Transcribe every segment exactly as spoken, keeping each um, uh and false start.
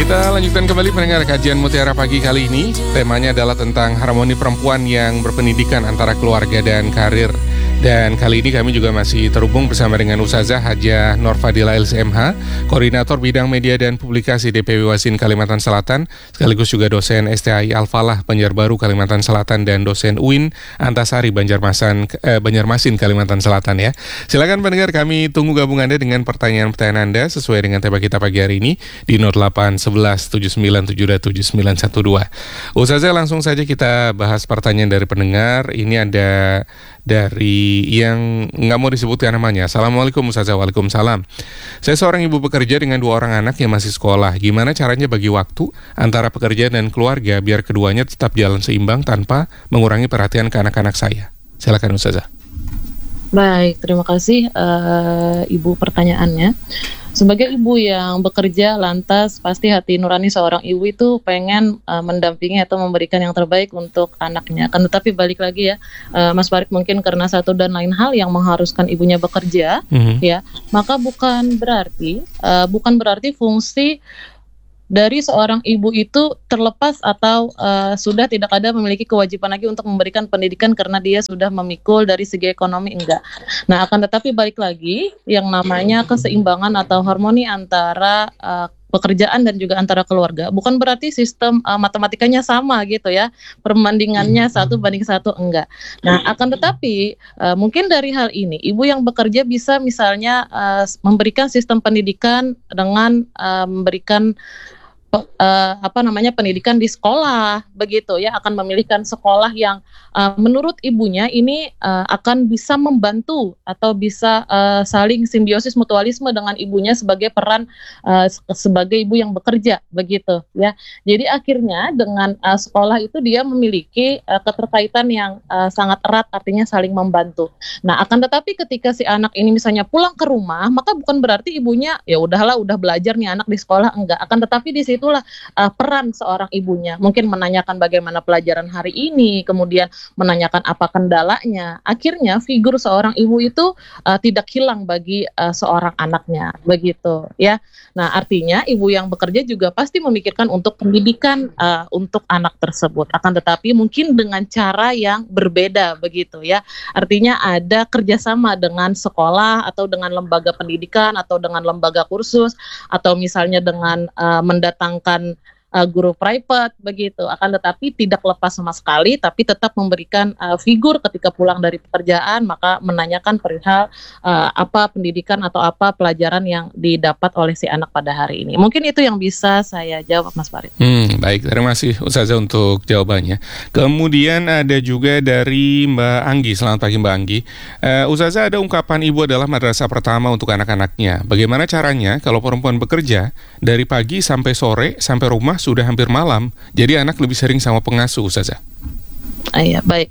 Kita lanjutkan kembali mendengar kajian Mutiara Pagi kali ini. Temanya adalah tentang harmoni perempuan yang berpendidikan antara keluarga dan karir. Dan kali ini kami juga masih terhubung bersama dengan Ustazah Hajah Nur Fadila L C M H, Koordinator Bidang Media dan Publikasi D P W Wasin Kalimantan Selatan, sekaligus juga dosen S T I Al-Falah Banjarbaru Kalimantan Selatan dan dosen U I N Antasari Banjarmasin, eh, Banjarmasin Kalimantan Selatan ya. Silakan pendengar, kami tunggu gabung Anda dengan pertanyaan-pertanyaan Anda sesuai dengan tema kita pagi hari ini di nol delapan satu satu tujuh sembilan tujuh dua tujuh sembilan satu dua. Ustazah, langsung saja kita bahas pertanyaan dari pendengar. Ini ada dari yang nggak mau disebutkan namanya. Assalamualaikum Ustazah. Waalaikumsalam. Saya seorang ibu bekerja dengan dua orang anak yang masih sekolah. Gimana caranya bagi waktu antara pekerjaan dan keluarga biar keduanya tetap jalan seimbang tanpa mengurangi perhatian ke anak-anak saya? Silakan Ustazah. Baik, terima kasih uh, Ibu pertanyaannya. Sebagai ibu yang bekerja, lantas pasti hati nurani seorang ibu itu pengen uh, mendampingi atau memberikan yang terbaik untuk anaknya. Kan tetapi balik lagi ya, uh, Mas Farid, mungkin karena satu dan lain hal yang mengharuskan ibunya bekerja, mm-hmm. ya, maka bukan berarti uh, bukan berarti fungsi dari seorang ibu itu terlepas atau uh, sudah tidak ada memiliki kewajiban lagi untuk memberikan pendidikan karena dia sudah memikul dari segi ekonomi, enggak. Nah, akan tetapi balik lagi yang namanya keseimbangan atau harmoni antara uh, pekerjaan dan juga antara keluarga. Bukan berarti sistem uh, matematikanya sama gitu ya, perbandingannya satu banding satu, enggak. Nah, akan tetapi uh, mungkin dari hal ini ibu yang bekerja bisa misalnya uh, memberikan sistem pendidikan dengan uh, memberikan Uh, apa namanya pendidikan di sekolah, begitu ya, akan memilihkan sekolah yang uh, menurut ibunya ini uh, akan bisa membantu atau bisa uh, saling simbiosis mutualisme dengan ibunya sebagai peran uh, sebagai ibu yang bekerja, begitu ya. Jadi akhirnya dengan uh, sekolah itu dia memiliki uh, keterkaitan yang uh, sangat erat, artinya saling membantu. Nah, akan tetapi ketika si anak ini misalnya pulang ke rumah, maka bukan berarti ibunya ya udahlah udah belajar nih anak di sekolah, enggak. Akan tetapi di situ itulah uh, peran seorang ibunya, mungkin menanyakan bagaimana pelajaran hari ini, kemudian menanyakan apa kendalanya. Akhirnya figur seorang ibu itu uh, tidak hilang bagi uh, seorang anaknya, begitu ya. Nah, artinya ibu yang bekerja juga pasti memikirkan untuk pendidikan uh, untuk anak tersebut, akan tetapi mungkin dengan cara yang berbeda, begitu ya. Artinya ada kerjasama dengan sekolah atau dengan lembaga pendidikan atau dengan lembaga kursus atau misalnya dengan uh, mendatang mendatangkan uh, guru private, begitu. Akan tetapi tidak lepas sama sekali, tapi tetap memberikan uh, figur ketika pulang dari pekerjaan, maka menanyakan perihal uh, apa pendidikan atau apa pelajaran yang didapat oleh si anak pada hari ini. Mungkin itu yang bisa saya jawab, Mas Farid. Hmm, baik, terima kasih Ustazah untuk jawabannya. Kemudian ada juga dari Mbak Anggi. Selamat pagi Mbak Anggi. uh, Ustazah, ada ungkapan ibu adalah madrasah pertama untuk anak-anaknya. Bagaimana caranya kalau perempuan bekerja dari pagi sampai sore, sampai rumah sudah hampir malam, jadi anak lebih sering sama pengasuh, Ustazah? Ah, ya, baik.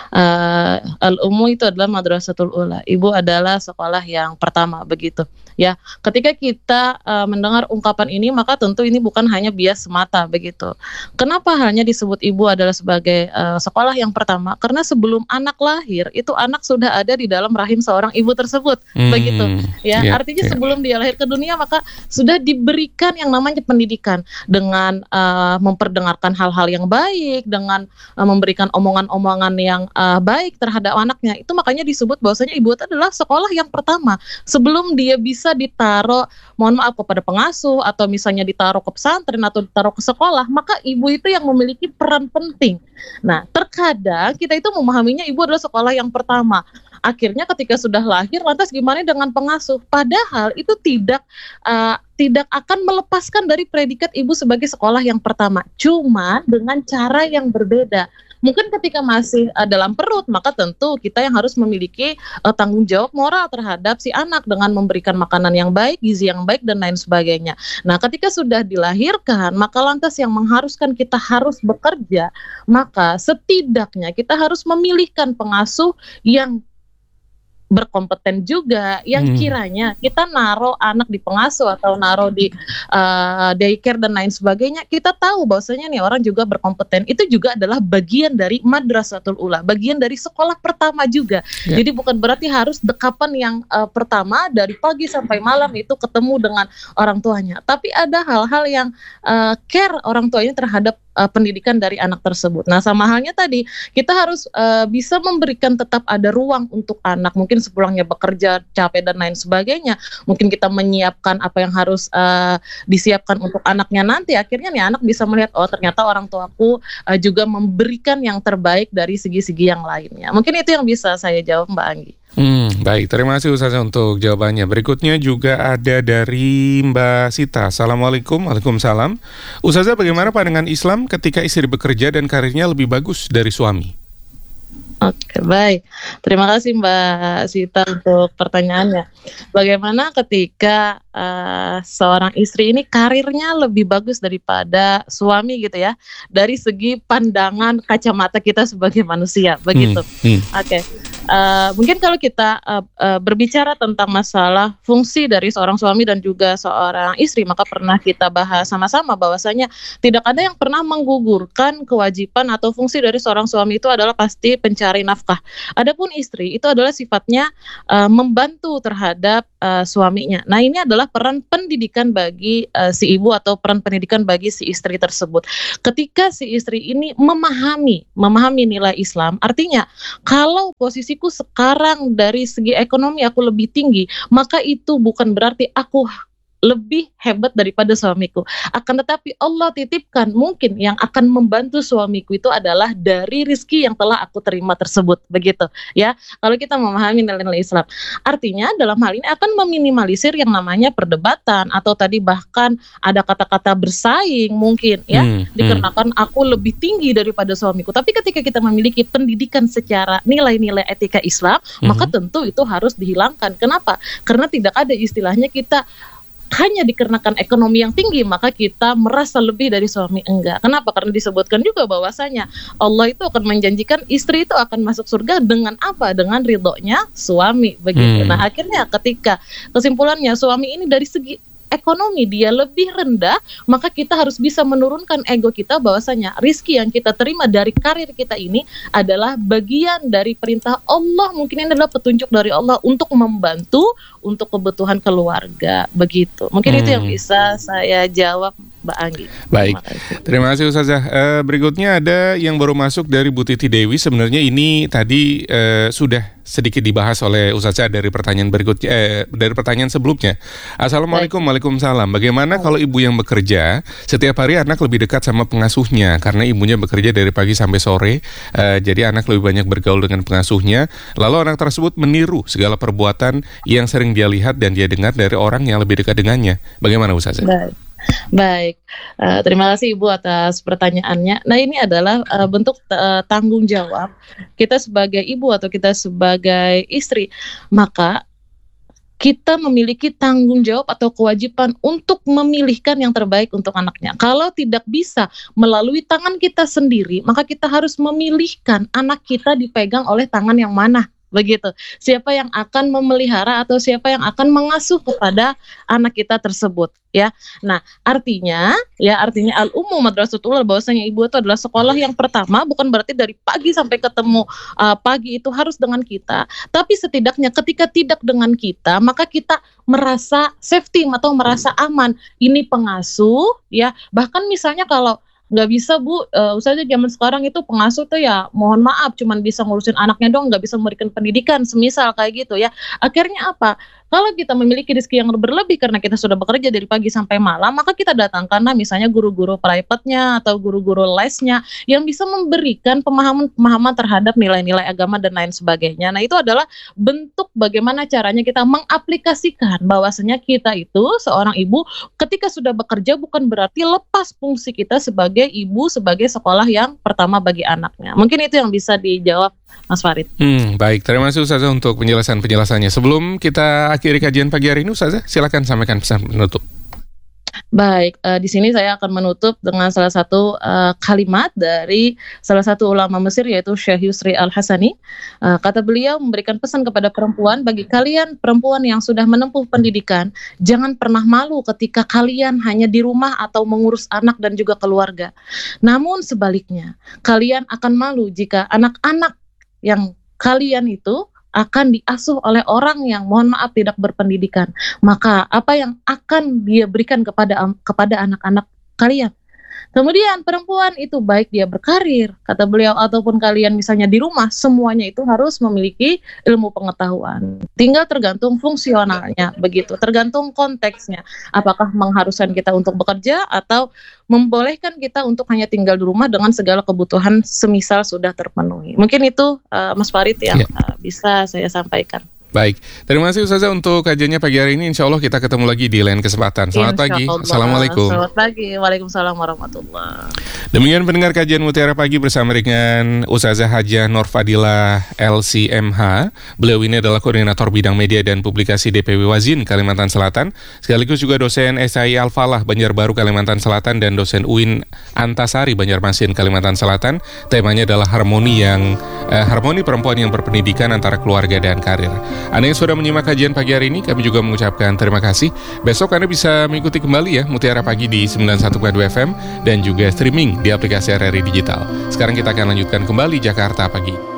Uh, Al-Ummu itu adalah Madrasatul Ula. Ibu adalah sekolah yang pertama, begitu. Ya, ketika kita uh, mendengar ungkapan ini, maka tentu ini bukan hanya bias semata, begitu. Kenapa hanya disebut ibu adalah sebagai uh, sekolah yang pertama? Karena sebelum anak lahir, itu anak sudah ada di dalam rahim seorang ibu tersebut, hmm, begitu. Ya, yeah, artinya yeah. sebelum dia lahir ke dunia, maka sudah diberikan yang namanya pendidikan dengan uh, memperdengarkan hal-hal yang baik, dengan uh, memberikan omongan-omongan yang uh, baik terhadap anaknya. Itu makanya disebut bahwasanya ibu itu adalah sekolah yang pertama. Sebelum dia bisa ditaruh, mohon maaf, kepada pengasuh atau misalnya ditaruh ke pesantren atau ditaruh ke sekolah, maka ibu itu yang memiliki peran penting. Nah, terkadang kita itu memahaminya ibu adalah sekolah yang pertama. Akhirnya ketika sudah lahir, lantas gimana dengan pengasuh? Padahal itu tidak uh, tidak akan melepaskan dari predikat ibu sebagai sekolah yang pertama. Cuma dengan cara yang berbeda. Mungkin ketika masih uh, dalam perut, maka tentu kita yang harus memiliki uh, tanggung jawab moral terhadap si anak dengan memberikan makanan yang baik, gizi yang baik, dan lain sebagainya. Nah, ketika sudah dilahirkan, maka lantas yang mengharuskan kita harus bekerja, maka setidaknya kita harus memilihkan pengasuh yang berkompeten juga, yang Hmm. kiranya kita naruh anak di pengasuh atau naruh di uh, daycare dan lain sebagainya, kita tahu bahwasanya nih orang juga berkompeten. Itu juga adalah bagian dari madrasatul ula, bagian dari sekolah pertama juga. Ya. Jadi bukan berarti harus dekapan yang uh, pertama dari pagi sampai malam itu ketemu dengan orang tuanya, tapi ada hal-hal yang uh, care orang tuanya terhadap uh, pendidikan dari anak tersebut. Nah, sama halnya tadi, kita harus uh, bisa memberikan tetap ada ruang untuk anak. Mungkin sepulangnya bekerja, capek dan lain sebagainya. Mungkin kita menyiapkan apa yang harus uh, disiapkan untuk anaknya nanti. Akhirnya nih anak bisa melihat, oh ternyata orang tuaku uh, juga memberikan yang terbaik dari segi-segi yang lainnya. Mungkin itu yang bisa saya jawab, Mbak Anggi. Hmm, baik, terima kasih Ustazah untuk jawabannya. Berikutnya juga ada dari Mbak Sita. Assalamualaikum. Waalaikumsalam. Ustazah, bagaimana pandangan Islam ketika istri bekerja dan karirnya lebih bagus dari suami? Oke, baik. Terima kasih Mbak Sita untuk pertanyaannya. Bagaimana ketika uh, seorang istri ini karirnya lebih bagus daripada suami gitu ya, dari segi pandangan kacamata kita sebagai manusia, begitu. Hmm, hmm. Oke. Uh, mungkin kalau kita uh, uh, berbicara tentang masalah fungsi dari seorang suami dan juga seorang istri, maka pernah kita bahas sama-sama bahwasanya tidak ada yang pernah menggugurkan kewajiban atau fungsi dari seorang suami itu adalah pasti pencari nafkah. Adapun istri itu adalah sifatnya uh, membantu terhadap uh, suaminya. Nah, ini adalah peran pendidikan bagi uh, si ibu atau peran pendidikan bagi si istri tersebut. Ketika si istri ini memahami memahami nilai Islam, artinya kalau posisi sekarang dari segi ekonomi aku lebih tinggi, maka itu bukan berarti aku lebih hebat daripada suamiku. Akan tetapi Allah titipkan mungkin yang akan membantu suamiku itu adalah dari rizki yang telah aku terima tersebut, begitu ya. Kalau kita memahami nilai-nilai Islam, artinya dalam hal ini akan meminimalisir yang namanya perdebatan atau tadi bahkan ada kata-kata bersaing mungkin ya, Hmm, dikarenakan aku lebih tinggi daripada suamiku. Tapi ketika kita memiliki pendidikan secara nilai-nilai etika Islam, hmm. maka tentu itu harus dihilangkan. Kenapa? Karena tidak ada istilahnya kita hanya dikarenakan ekonomi yang tinggi maka kita merasa lebih dari suami, enggak. Kenapa? Karena disebutkan juga bahwasanya Allah itu akan menjanjikan istri itu akan masuk surga dengan apa? Dengan ridhonya suami, begitu. Hmm. Nah, akhirnya ketika kesimpulannya suami ini dari segi ekonomi dia lebih rendah, maka kita harus bisa menurunkan ego kita bahwasanya rizki yang kita terima dari karir kita ini adalah bagian dari perintah Allah. Mungkin ini adalah petunjuk dari Allah untuk membantu untuk kebutuhan keluarga, begitu. Mungkin hmm. itu yang bisa saya jawab, Mbak Anggi. Baik, terima kasih Ustazah. Uh, berikutnya ada yang baru masuk dari Bu Titi Dewi. Sebenarnya ini tadi uh, sudah sedikit dibahas oleh Ustazah dari pertanyaan berikutnya, eh, dari pertanyaan sebelumnya. Assalamualaikum. Baik. Waalaikumsalam. Bagaimana kalau ibu yang bekerja setiap hari anak lebih dekat sama pengasuhnya karena ibunya bekerja dari pagi sampai sore, uh, jadi anak lebih banyak bergaul dengan pengasuhnya. Lalu anak tersebut meniru segala perbuatan yang sering dia lihat dan dia dengar dari orang yang lebih dekat dengannya. Bagaimana Ustazah? Baik. Baik, uh, terima kasih Ibu atas pertanyaannya. Nah, ini adalah uh, bentuk uh, tanggung jawab kita sebagai ibu atau kita sebagai istri. Maka kita memiliki tanggung jawab atau kewajiban untuk memilihkan yang terbaik untuk anaknya. Kalau tidak bisa melalui tangan kita sendiri, maka kita harus memilihkan anak kita dipegang oleh tangan yang mana. Begitu. Siapa yang akan memelihara atau siapa yang akan mengasuh kepada anak kita tersebut, ya. Nah, artinya, ya artinya al-ummu madrasatul ula, bahwasanya ibu itu adalah sekolah yang pertama, bukan berarti dari pagi sampai ketemu uh, pagi itu harus dengan kita, tapi setidaknya ketika tidak dengan kita, maka kita merasa safety atau merasa aman. Ini pengasuh, ya. Bahkan misalnya kalau nggak bisa Bu, uh, usahanya zaman sekarang itu pengasuh tuh ya mohon maaf cuman bisa ngurusin anaknya dong, nggak bisa memberikan pendidikan, semisal kayak gitu ya. Akhirnya apa? Kalau kita memiliki rezeki yang berlebih karena kita sudah bekerja dari pagi sampai malam, maka kita datangkanlah misalnya guru-guru private-nya atau guru-guru lesnya yang bisa memberikan pemahaman-pemahaman terhadap nilai-nilai agama dan lain sebagainya. Nah, itu adalah bentuk bagaimana caranya kita mengaplikasikan bahwasanya kita itu seorang ibu ketika sudah bekerja bukan berarti lepas fungsi kita sebagai ibu, sebagai sekolah yang pertama bagi anaknya. Mungkin itu yang bisa dijawab Mas Farid. Hmm, baik, terima kasih Ustazah untuk penjelasan-penjelasannya. Sebelum kita akhiri kajian pagi hari ini, Ustazah, silakan sampaikan pesan penutup. Baik, eee, di sini saya akan menutup dengan salah satu, eee, kalimat dari salah satu ulama Mesir yaitu Syekh Yusri Al-Hassani. Eee, kata beliau memberikan pesan kepada perempuan, "Bagi kalian perempuan yang sudah menempuh pendidikan, jangan pernah malu ketika kalian hanya di rumah atau mengurus anak dan juga keluarga. Namun sebaliknya, kalian akan malu jika anak-anak yang kalian itu akan diasuh oleh orang yang mohon maaf tidak berpendidikan. Maka apa yang akan dia berikan kepada kepada anak-anak kalian? Kemudian perempuan itu baik dia berkarir, kata beliau, ataupun kalian misalnya di rumah, semuanya itu harus memiliki ilmu pengetahuan. Tinggal tergantung fungsionalnya, begitu. Tergantung konteksnya. Apakah mengharuskan kita untuk bekerja atau membolehkan kita untuk hanya tinggal di rumah dengan segala kebutuhan semisal sudah terpenuhi. Mungkin itu uh, Mas Farid yang Ya. uh, bisa saya sampaikan. Baik, terima kasih Ustazah untuk kajiannya pagi hari ini. Insya Allah kita ketemu lagi di lain kesempatan. Selamat pagi. Insyaallah. Assalamualaikum. Selamat pagi. Waalaikumsalam warahmatullahi. Demikian pendengar kajian Mutiara Pagi bersama dengan Ustazah Hajah Nur Fadilah L C M H. Beliau ini adalah Koordinator Bidang Media dan Publikasi D P W Wazin Kalimantan Selatan, sekaligus juga dosen S I Al-Falah Banjarbaru Kalimantan Selatan dan dosen U I N Antasari Banjarmasin Kalimantan Selatan. Temanya adalah harmoni yang eh, harmoni perempuan yang berpendidikan antara keluarga dan karir. Anda yang sudah menyimak kajian pagi hari ini, kami juga mengucapkan terima kasih. Besok Anda bisa mengikuti kembali ya Mutiara Pagi di sembilan puluh satu koma dua F M dan juga streaming di aplikasi R R I Digital. Sekarang kita akan lanjutkan kembali Jakarta Pagi.